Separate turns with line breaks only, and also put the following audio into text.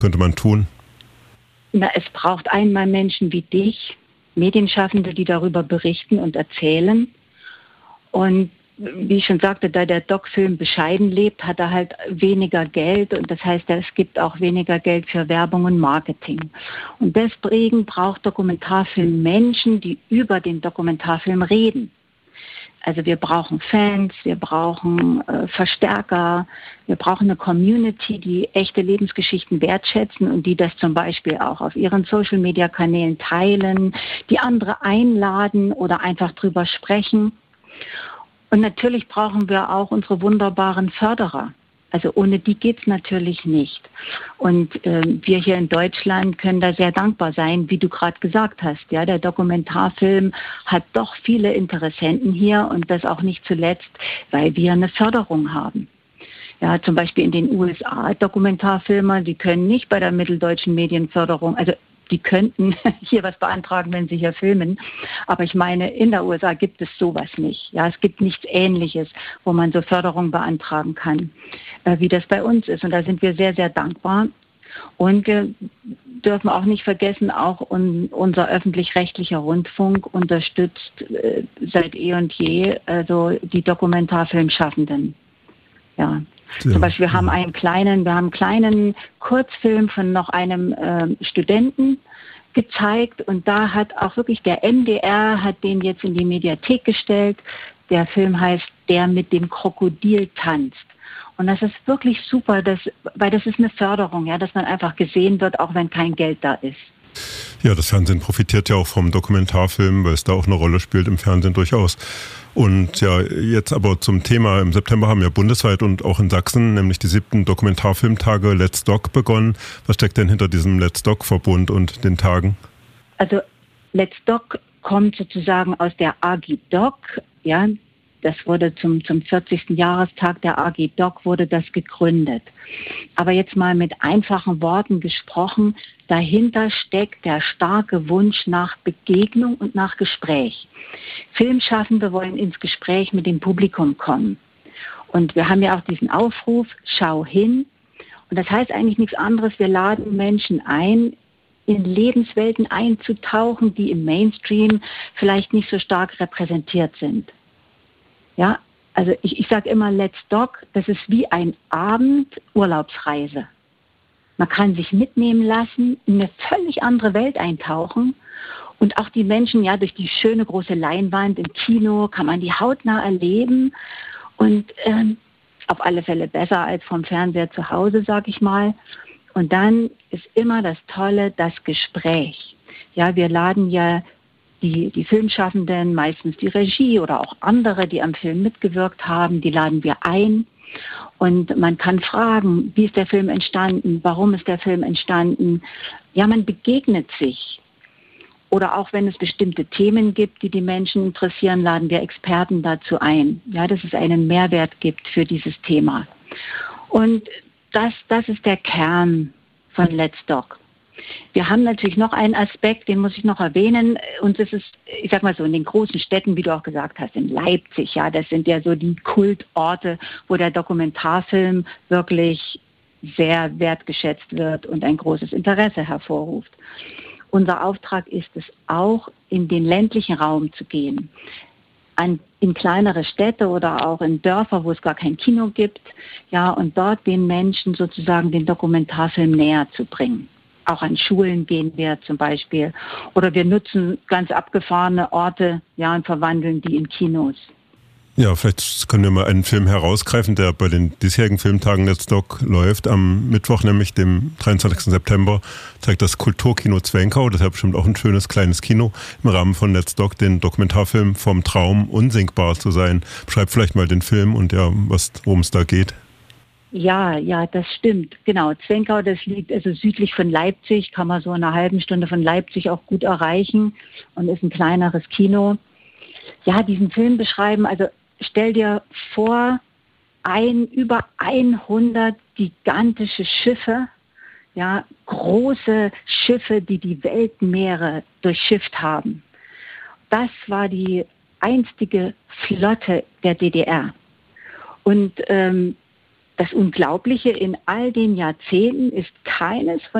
könnte man tun?
Na, es braucht einmal Menschen wie dich, Medienschaffende, die darüber berichten und erzählen. Und wie ich schon sagte, da der Doc-Film bescheiden lebt, hat er halt weniger Geld. Und das heißt, es gibt auch weniger Geld für Werbung und Marketing. Und deswegen braucht Dokumentarfilm Menschen, die über den Dokumentarfilm reden. Also wir brauchen Fans, wir brauchen Verstärker, wir brauchen eine Community, die echte Lebensgeschichten wertschätzen und die das zum Beispiel auch auf ihren Social-Media-Kanälen teilen, die andere einladen oder einfach drüber sprechen. Und natürlich brauchen wir auch unsere wunderbaren Förderer. Also ohne die geht's natürlich nicht. Und wir hier in Deutschland können da sehr dankbar sein, wie du gerade gesagt hast. Ja, der Dokumentarfilm hat doch viele Interessenten hier und das auch nicht zuletzt, weil wir eine Förderung haben. Ja, zum Beispiel in den USA Dokumentarfilmer, die können nicht bei der Mitteldeutschen Medienförderung, also die könnten hier was beantragen, wenn sie hier filmen. Aber ich meine, in der USA gibt es sowas nicht. Ja, es gibt nichts Ähnliches, wo man so Förderung beantragen kann, wie das bei uns ist. Und da sind wir sehr, sehr dankbar. Und wir dürfen auch nicht vergessen, auch unser öffentlich-rechtlicher Rundfunk unterstützt seit eh und je also die Dokumentarfilmschaffenden. Ja. Zum Beispiel wir haben einen kleinen Kurzfilm von noch einem Studenten gezeigt und da hat auch wirklich der MDR hat den jetzt in die Mediathek gestellt. Der Film heißt Der mit dem Krokodil tanzt. Und das ist wirklich super, weil das ist eine Förderung, ja, dass man einfach gesehen wird, auch wenn kein Geld da ist.
Ja, das Fernsehen profitiert ja auch vom Dokumentarfilm, weil es da auch eine Rolle spielt im Fernsehen durchaus. Und ja, jetzt aber zum Thema. Im September haben ja bundesweit und auch in Sachsen nämlich die 7. Dokumentarfilmtage Let's Doc begonnen. Was steckt denn hinter diesem Let's Doc-Verbund und den Tagen?
Also Let's Doc kommt sozusagen aus der AG Doc, ja. Das wurde zum 40. Jahrestag der AG Doc wurde das gegründet. Aber jetzt mal mit einfachen Worten gesprochen, dahinter steckt der starke Wunsch nach Begegnung und nach Gespräch. Filmschaffende wollen ins Gespräch mit dem Publikum kommen. Und wir haben ja auch diesen Aufruf, schau hin. Und das heißt eigentlich nichts anderes, wir laden Menschen ein, in Lebenswelten einzutauchen, die im Mainstream vielleicht nicht so stark repräsentiert sind. Ja, also ich sage immer, Let's Doc, das ist wie ein Abend Urlaubsreise. Man kann sich mitnehmen lassen, in eine völlig andere Welt eintauchen und auch die Menschen, ja, durch die schöne große Leinwand im Kino kann man die hautnah erleben und auf alle Fälle besser als vom Fernseher zu Hause, sage ich mal. Und dann ist immer das Tolle, das Gespräch. Ja, wir laden ja die Filmschaffenden, meistens die Regie oder auch andere, die am Film mitgewirkt haben, die laden wir ein. Und man kann fragen, wie ist der Film entstanden, warum ist der Film entstanden. Ja, man begegnet sich. Oder auch wenn es bestimmte Themen gibt, die die Menschen interessieren, laden wir Experten dazu ein. Ja, dass es einen Mehrwert gibt für dieses Thema. Und das ist der Kern von Let's Doc. Wir haben natürlich noch einen Aspekt, den muss ich noch erwähnen. Und das ist, ich sag mal so, in den großen Städten, wie du auch gesagt hast, in Leipzig, ja, das sind ja so die Kultorte, wo der Dokumentarfilm wirklich sehr wertgeschätzt wird und ein großes Interesse hervorruft. Unser Auftrag ist es auch, in den ländlichen Raum zu gehen. In kleinere Städte oder auch in Dörfer, wo es gar kein Kino gibt, ja, und dort den Menschen sozusagen den Dokumentarfilm näher zu bringen. Auch an Schulen gehen wir zum Beispiel. Oder wir nutzen ganz abgefahrene Orte, ja, und verwandeln die in Kinos.
Ja, vielleicht können wir mal einen Film herausgreifen, der bei den diesjährigen Filmtagen Let's Doc läuft. Am Mittwoch, nämlich dem 23. September, zeigt das Kulturkino Zwenkau, das ist ja bestimmt auch ein schönes kleines Kino, im Rahmen von Let's Doc den Dokumentarfilm Vom Traum unsinkbar zu sein. Beschreib vielleicht mal den Film und ja, worum es da geht.
Ja, das stimmt. Genau, Zwenkau, das liegt also südlich von Leipzig, kann man so in einer halben Stunde von Leipzig auch gut erreichen und ist ein kleineres Kino. Ja, diesen Film beschreiben, also stell dir vor, über 100 gigantische Schiffe, ja, große Schiffe, die die Weltmeere durchschifft haben. Das war die einstige Flotte der DDR. Und das Unglaubliche in all den Jahrzehnten ist keines von